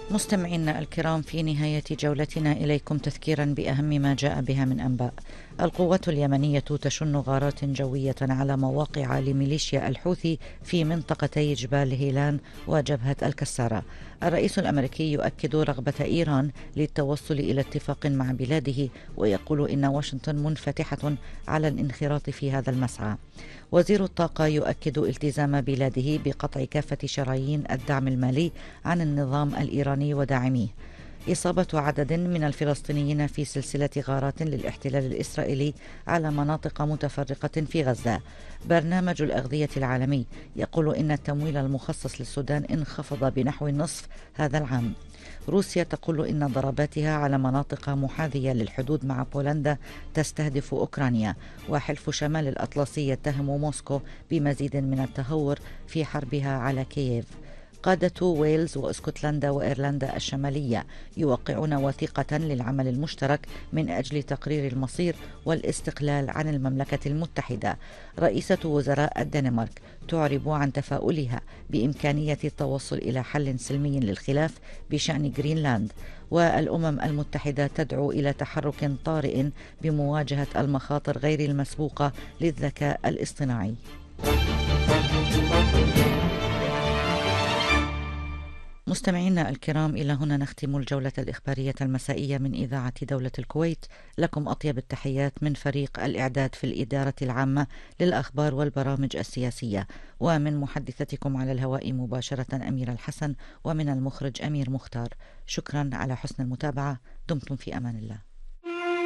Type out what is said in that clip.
مستمعينا الكرام، في نهاية جولتنا إليكم تذكيرا بأهم ما جاء بها من أنباء. القوات اليمنية تشن غارات جوية على مواقع لميليشيا الحوثي في منطقتي جبال هيلان وجبهة الكسارة. الرئيس الأمريكي يؤكد رغبة إيران للتوصل إلى اتفاق مع بلاده، ويقول إن واشنطن منفتحة على الانخراط في هذا المسعى. وزير الطاقة يؤكد التزام بلاده بقطع كافة شرايين الدعم المالي عن النظام الإيراني وداعميه. إصابة عدد من الفلسطينيين في سلسلة غارات للاحتلال الإسرائيلي على مناطق متفرقة في غزة. برنامج الأغذية العالمي يقول إن التمويل المخصص للسودان انخفض بنحو النصف هذا العام. روسيا تقول إن ضرباتها على مناطق محاذية للحدود مع بولندا تستهدف أوكرانيا. وحلف شمال الأطلسي يتهم موسكو بمزيد من التهور في حربها على كييف. قادة ويلز واسكتلندا وإيرلندا الشمالية يوقعون وثيقة للعمل المشترك من أجل تقرير المصير والاستقلال عن المملكة المتحدة. رئيسة وزراء الدنمارك تعرب عن تفاؤلها بإمكانية التوصل إلى حل سلمي للخلاف بشأن جرينلاند. والأمم المتحدة تدعو إلى تحرك طارئ بمواجهة المخاطر غير المسبوقة للذكاء الاصطناعي. مستمعينا الكرام، إلى هنا نختم الجولة الإخبارية المسائية من إذاعة دولة الكويت. لكم أطيب التحيات من فريق الإعداد في الإدارة العامة للأخبار والبرامج السياسية، ومن محدثتكم على الهواء مباشرة أميرة الحسن، ومن المخرج أمير مختار. شكرا على حسن المتابعة. دمتم في أمان الله.